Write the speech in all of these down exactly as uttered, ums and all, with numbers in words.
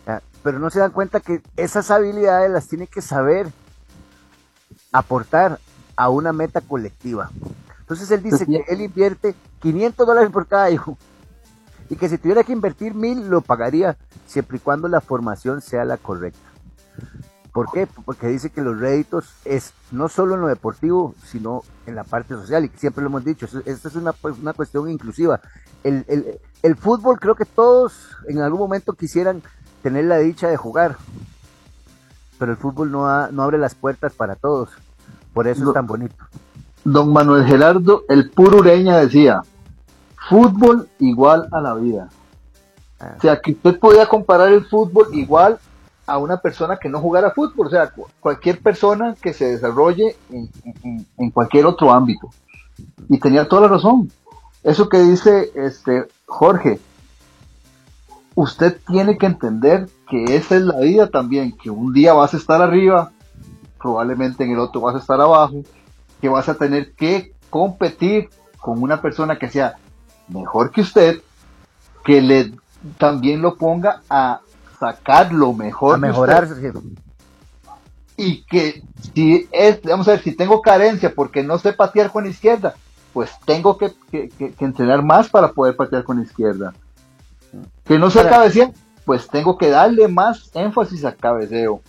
¿ya? Pero no se dan cuenta que esas habilidades las tiene que saber aportar a una meta colectiva. Entonces él dice que él invierte quinientos dólares por cada hijo y que si tuviera que invertir mil lo pagaría siempre y cuando la formación sea la correcta. ¿Por qué? Porque dice que los réditos es no solo en lo deportivo, sino en la parte social, y siempre lo hemos dicho, esto es una, una cuestión inclusiva. El, el, el fútbol, creo que todos en algún momento quisieran tener la dicha de jugar, pero el fútbol no, ha, no abre las puertas para todos, por eso no, es tan bonito. Don Manuel Gerardo, el puro Ureña decía, fútbol igual a la vida. Ah. O sea, que usted podía comparar el fútbol igual a una persona que no jugara fútbol, o sea, cualquier persona que se desarrolle en, en, en cualquier otro ámbito. Y tenía toda la razón. Eso que dice este Jorge, usted tiene que entender que esa es la vida también, que un día vas a estar arriba, probablemente en el otro vas a estar abajo, que vas a tener que competir con una persona que sea mejor que usted, que le también lo ponga a sacar lo mejor a mejorar de usted, y que si es, vamos a ver, si tengo carencia porque no sé patear con la izquierda, pues tengo que, que, que, que entrenar más para poder patear con la izquierda. Que no sé cabecear, pues tengo que darle más énfasis al cabeceo.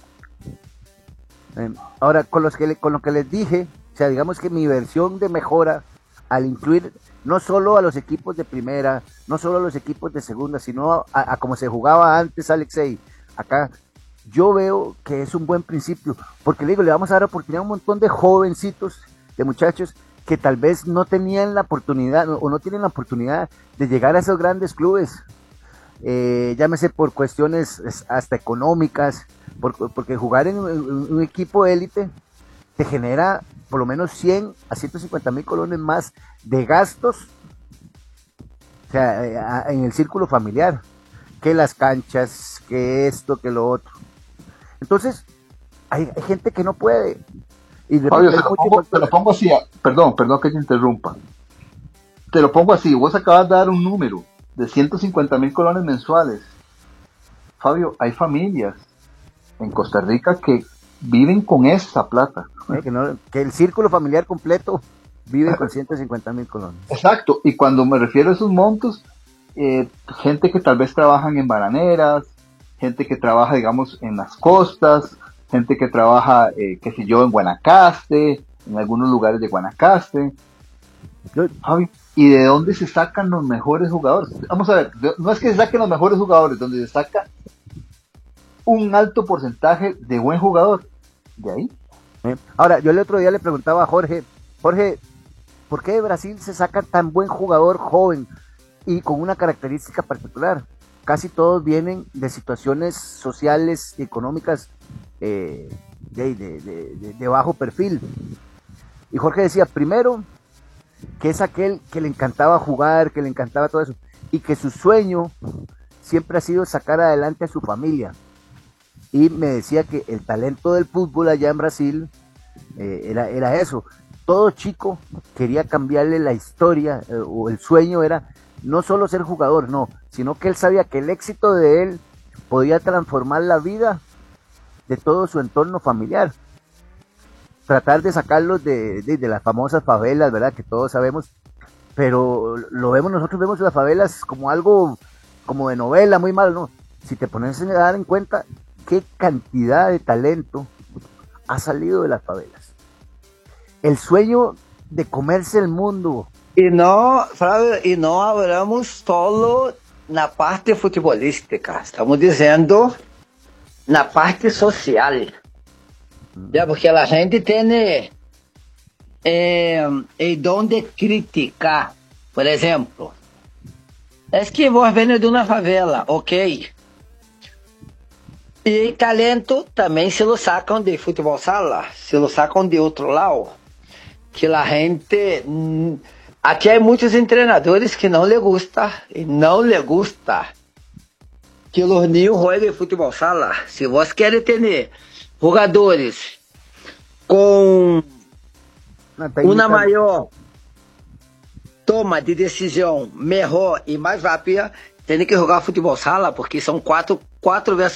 Ahora, con, los que le, con lo que les dije, o sea, digamos que mi versión de mejora al incluir no solo a los equipos de primera, no solo a los equipos de segunda, sino a, a, a como se jugaba antes, Alexei, acá, yo veo que es un buen principio, porque le digo, le vamos a dar oportunidad a un montón de jovencitos, de muchachos, que tal vez no tenían la oportunidad, o no tienen la oportunidad de llegar a esos grandes clubes, eh, llámese por cuestiones hasta económicas, por, porque jugar en un, en un equipo élite te genera por lo menos cien a ciento cincuenta mil colones más de gastos, o sea, en el círculo familiar, que las canchas, que esto, que lo otro. Entonces, hay, hay gente que no puede. Y Fabio, te lo, pongo, te lo pongo así, perdón, perdón que te interrumpa. Te lo pongo así, vos acabas de dar un número de ciento cincuenta mil colones mensuales. Fabio, hay familias en Costa Rica que viven con esa plata. Eh, que, no, que el círculo familiar completo vive con ciento cincuenta mil colones. Exacto, y cuando me refiero a esos montos, eh, gente que tal vez trabajan en bananeras, gente que trabaja, digamos, en las costas, gente que trabaja, eh, qué sé yo, en Guanacaste, en algunos lugares de Guanacaste. Javi, ¿y de dónde se sacan los mejores jugadores? Vamos a ver, no es que se saquen los mejores jugadores, donde se saca un alto porcentaje de buen jugador. De ahí. Eh, ahora, yo el otro día le preguntaba a Jorge, Jorge, ¿por qué de Brasil se saca tan buen jugador joven y con una característica particular? Casi todos vienen de situaciones sociales y económicas eh, de, de, de, de, de bajo perfil. Y Jorge decía, primero, que es aquel que le encantaba jugar, que le encantaba todo eso, y que su sueño siempre ha sido sacar adelante a su familia. Y me decía que el talento del fútbol allá en Brasil eh, era, era eso. Todo chico quería cambiarle la historia, eh, o el sueño era no solo ser jugador, no, sino que él sabía que el éxito de él podía transformar la vida de todo su entorno familiar. Tratar de sacarlos de, de, de las famosas favelas, ¿verdad? Que todos sabemos, pero lo vemos, nosotros vemos las favelas como algo, como de novela, muy malo, ¿no? Si te pones a dar en cuenta qué cantidad de talento ha salido de las favelas. El sueño de comerse el mundo. E não, Flávio, e não hablamos solo na parte futebolística, estamos dizendo na parte social. Ya, porque a gente tem eh, el don de criticar. Por exemplo, é que vos venés de uma favela, ok. E talento também se lo sacam de futebol sala, se lo sacam de outro lado. Que a gente... Aqui há muitos treinadores que não le gusta, e não le gusta que os niños jueguem futebol sala. Se vos querem ter jogadores com uma maior toma de decisão melhor e mais rápida, tem que jogar futebol sala, porque são quatro, quatro versus